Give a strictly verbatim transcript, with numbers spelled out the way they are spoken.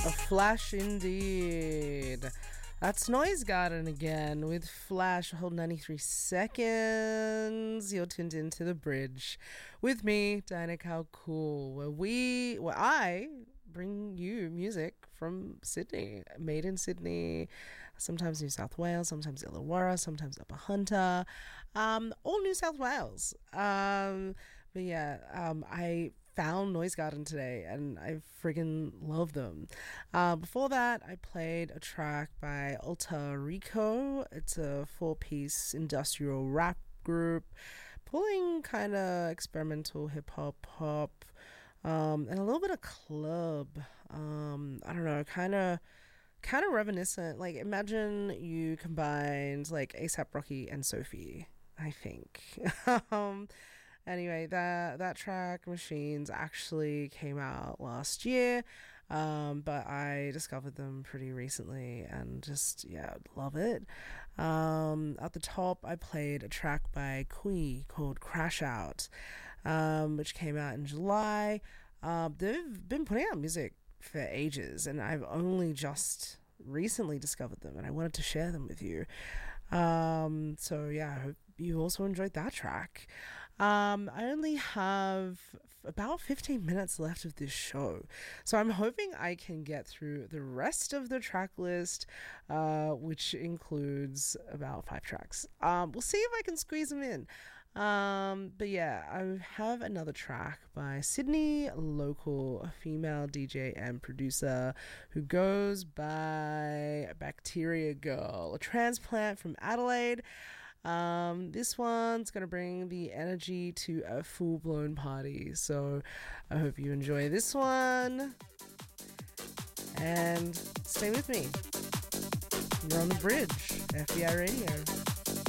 A flash indeed. That's Noise Garden again with Flash. Hold ninety-three seconds. You're tuned into The Bridge with me, Diana Cool, where we, where I bring you music from Sydney, made in Sydney, sometimes New South Wales, sometimes Illawarra, sometimes Upper Hunter, um, all New South Wales. Um, but yeah, um, I found Noise Garden today and I friggin' love them. Uh, before that, I played a track by Alter Rico. It's a four-piece industrial rap group pulling kind of experimental hip-hop, pop, um, and a little bit of club. Um, I don't know, kind of kind of reminiscent. Like, imagine you combined like A$AP Rocky and Sophie, I think. um, Anyway, that that track, Machines, actually came out last year, um, but I discovered them pretty recently and just, yeah, love it. Um, at the top, I played a track by Kui called Crash Out, um, which came out in July. Uh, they've been putting out music for ages, and I've only just recently discovered them, and I wanted to share them with you. Um, so, yeah, I hope you also enjoyed that track. Um, I only have about fifteen minutes left of this show, so I'm hoping I can get through the rest of the track list, uh, which includes about five tracks. Um, we'll see if I can squeeze them in. Um, but yeah, I have another track by Sydney local female D J and producer who goes by Bacteria Girl, a transplant from Adelaide. Um, this one's going to bring the energy to a full-blown party. So I hope you enjoy this one. And stay with me. You're on The Bridge, F B I Radio.